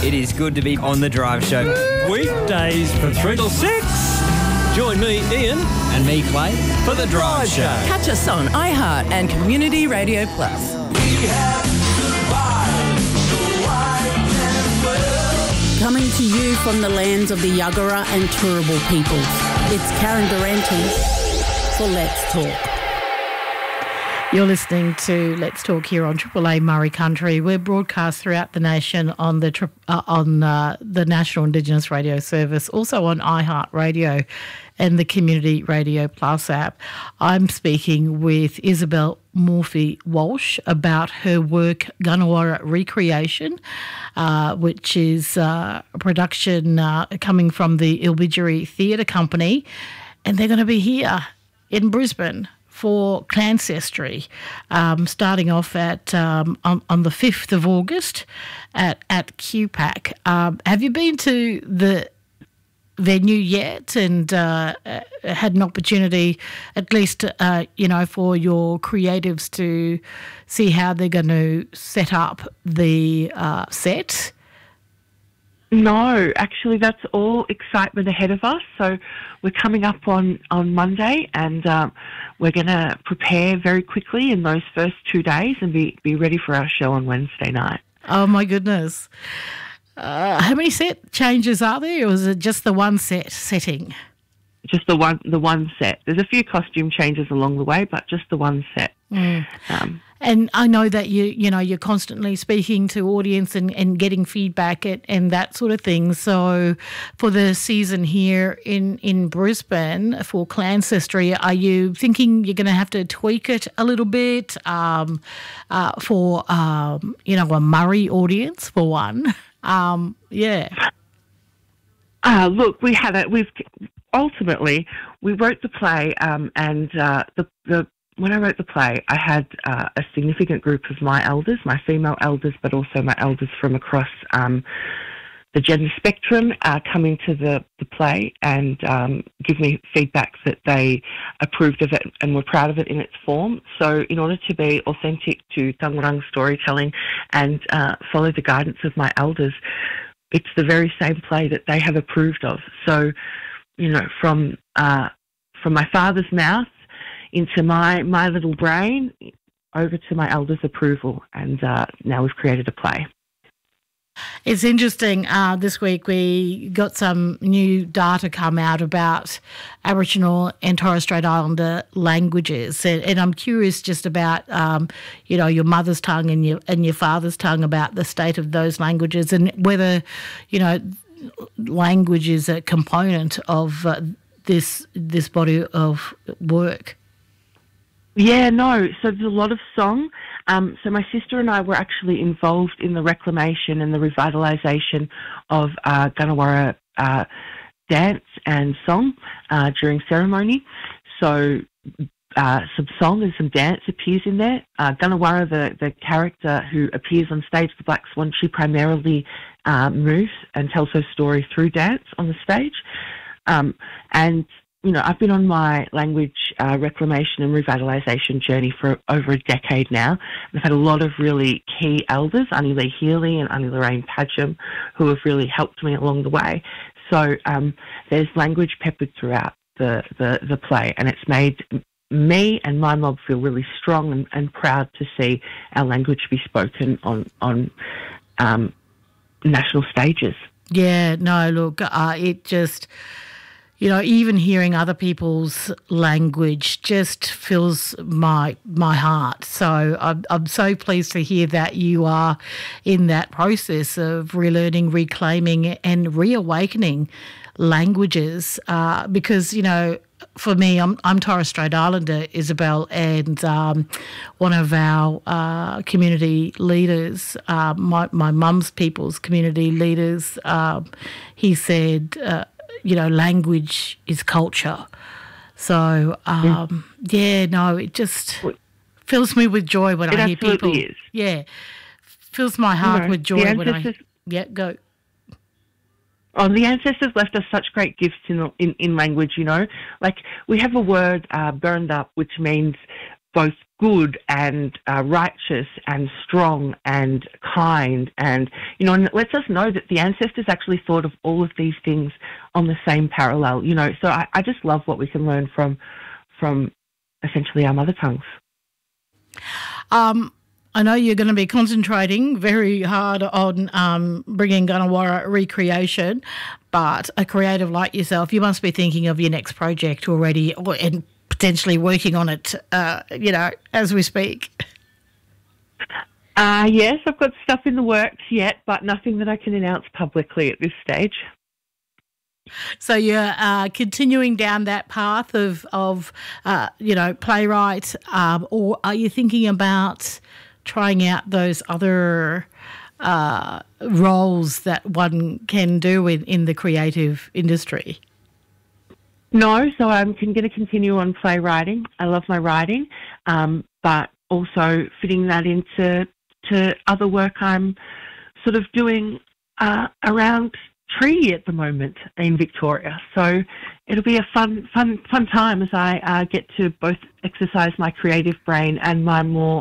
It is good to be on The Drive Show. Weekdays from 3 till 6. Join me, Ian. And me, Clay, for The Drive Show. Catch us on iHeart and Community Radio Plus. Coming to you from the lands of the Yuggera and Turrbal peoples, it's Karen Durante for Let's Talk. You're listening to Let's Talk here on Triple A Murray Country. We're broadcast throughout the nation on the National Indigenous Radio Service, also on iHeartRadio and the Community Radio Plus app. I'm speaking with Isabel Morphy-Walsh about her work Gunawarra Recreation, which is a production coming from the Ilbidgeri Theatre Company, and they're going to be here in Brisbane for Clancestry, starting off at on the 5th of August at QPAC. Have you been to the venue yet and had an opportunity, at least, for your creatives to see how they're going to set up the set? No, actually, that's all excitement ahead of us. So we're coming up on Monday, and we're going to prepare very quickly in those first 2 days and be ready for our show on Wednesday night. Oh, my goodness. How many set changes are there, or is it just the one setting? Just the one set. There's a few costume changes along the way, but just the one set. And I know that you're constantly speaking to audience and getting feedback and that sort of thing. So for the season here in Brisbane for Clancestry, are you thinking you're going to have to tweak it a little bit for a Murray audience for one? Look, ultimately we wrote the play, and when I wrote the play, I had a significant group of my elders, my female elders, but also my elders from across the gender spectrum come into the play and give me feedback that they approved of it and were proud of it in its form. So in order to be authentic to Tangurang storytelling and follow the guidance of my elders, it's the very same play that they have approved of. So, from my father's mouth into my little brain, over to my elders' approval, and now we've created a play. It's interesting. This week we got some new data come out about Aboriginal and Torres Strait Islander languages, and I'm curious just about your mother's tongue and your father's tongue, about the state of those languages and whether language is a component of this body of work. Yeah, no. So there's a lot of song. So my sister and I were actually involved in the reclamation and the revitalisation of Gunawarra dance and song during ceremony. So some song and some dance appears in there. Gunawarra, the character who appears on stage, the Black Swan, she primarily moves and tells her story through dance on the stage. And I've been on my language reclamation and revitalisation journey for over a decade now. I've had a lot of really key elders, Annie Lee Healy and Annie Lorraine Padgham, who have really helped me along the way. So there's language peppered throughout the play, and it's made me and my mob feel really strong and proud to see our language be spoken on national stages. Yeah, no, look, it just... even hearing other people's language just fills my heart. So I'm so pleased to hear that you are in that process of relearning, reclaiming and reawakening languages because, for me, I'm Torres Strait Islander, Isabel, and one of our community leaders, my mum's people's community leaders, he said... language is culture. So, it just fills me with joy when I hear people. Is. Yeah, fills my heart with joy when I... Yeah, go. Oh, the ancestors left us such great gifts in language, Like, we have a word, burned up, which means both good and righteous and strong and kind, and and it lets us know that the ancestors actually thought of all of these things on the same parallel. So I just love what we can learn from essentially our mother tongues. I know you're going to be concentrating very hard on bringing Gunawarra recreation, but a creative like yourself, you must be thinking of your next project already, and potentially working on it, as we speak. Yes, I've got stuff in the works yet, but nothing that I can announce publicly at this stage. So you're continuing down that path of playwright, or are you thinking about trying out those other roles that one can do in the creative industry? No, so I'm going to continue on playwriting. I love my writing, but also fitting that into other work I'm sort of doing around tree at the moment in Victoria. So it'll be a fun time as I get to both exercise my creative brain and my more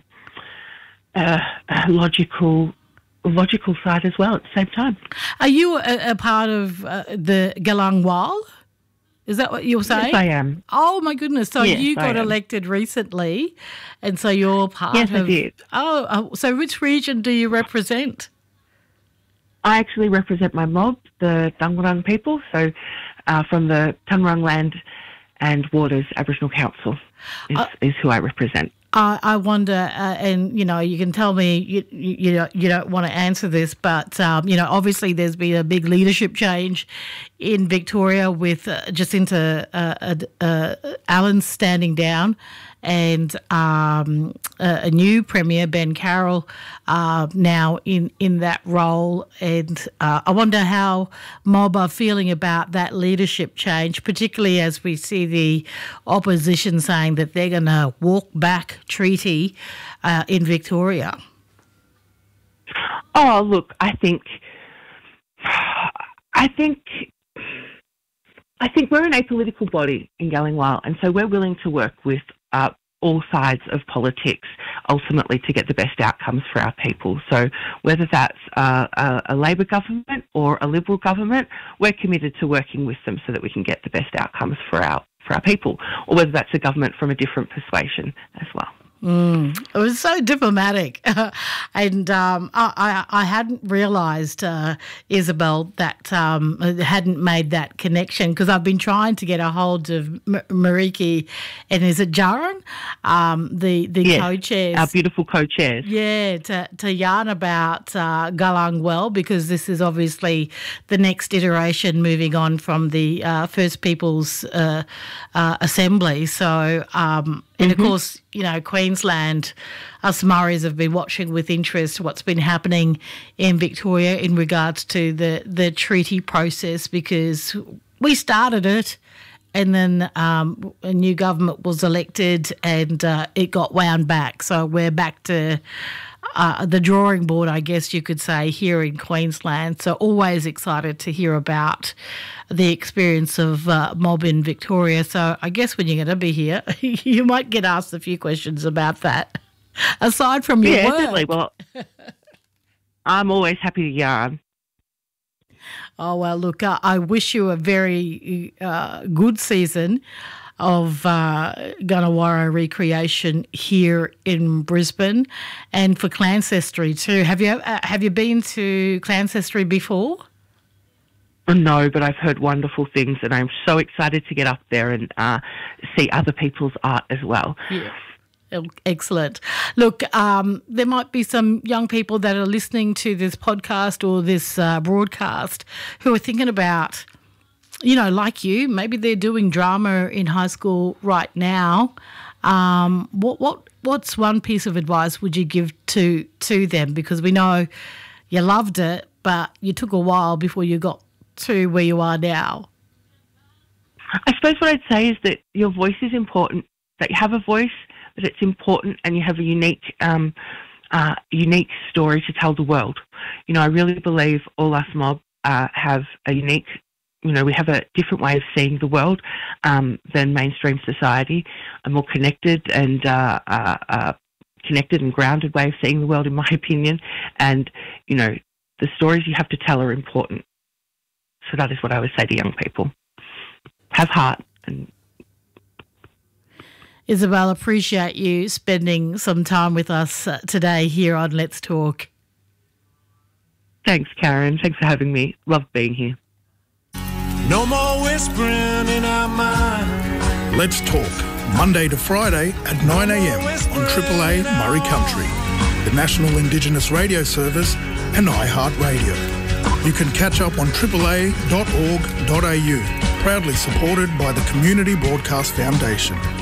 logical side as well at the same time. Are you a part of the Galang Wal? Is that what you're saying? Yes, I am. Oh, my goodness. So yes, you got elected recently, and so you're part of... Yes, I did. Oh, so which region do you represent? I actually represent my mob, the Dangurung people, so from the Taungurung Land and Waters Aboriginal Council is who I represent. I wonder, and you can tell me you don't want to answer this, but obviously there's been a big leadership change in Victoria with Jacinta Allen standing down, and a new Premier, Ben Carroll, now in that role. And I wonder how mob are feeling about that leadership change, particularly as we see the opposition saying that they're going to walk back treaty in Victoria. Oh, look, I think we're an apolitical body in Galingwal, and so we're willing to work with all sides of politics ultimately to get the best outcomes for our people. So whether that's a Labor government or a Liberal government, we're committed to working with them so that we can get the best outcomes for our people, or whether that's a government from a different persuasion as well. It was so diplomatic. And I hadn't realised, Isabel, that hadn't made that connection, because I've been trying to get a hold of Mariki, and is it Jaron? The yes, co-chairs. Our beautiful co-chairs. Yeah, to yarn about Galang Well, because this is obviously the next iteration moving on from the First Peoples Assembly. So, and of course, Queensland, us Murrays have been watching with interest what's been happening in Victoria in regards to the treaty process, because we started it, and then a new government was elected, and it got wound back. So we're back to the drawing board, I guess you could say, here in Queensland. So always excited to hear about the experience of mob in Victoria. So I guess when you're going to be here, you might get asked a few questions about that, aside from your work. Definitely. Well, I'm always happy to yarn. Oh, well, look, I wish you a very good season of Gunawarra recreation here in Brisbane, and for Clancestry too. Have you been to Clancestry before? No, but I've heard wonderful things, and I'm so excited to get up there and see other people's art as well. Yeah. Excellent. Look, there might be some young people that are listening to this podcast or this broadcast who are thinking about, like you, maybe they're doing drama in high school right now. What's one piece of advice would you give to them? Because we know you loved it, but you took a while before you got to where you are now. I suppose what I'd say is that your voice is important, that you have a voice, that it's important, and you have a unique story to tell the world. I really believe all us mob have a unique we have a different way of seeing the world than mainstream society, a more connected and grounded way of seeing the world, in my opinion. And, the stories you have to tell are important. So that is what I would say to young people. Have heart. And Isabel, appreciate you spending some time with us today here on Let's Talk. Thanks, Karen. Thanks for having me. Love being here. No more whispering in our mind. Let's Talk, Monday to Friday at 9 a.m. on Triple A Murray Country, the National Indigenous Radio Service and iHeartRadio. You can catch up on AAA.org.au, proudly supported by the Community Broadcast Foundation.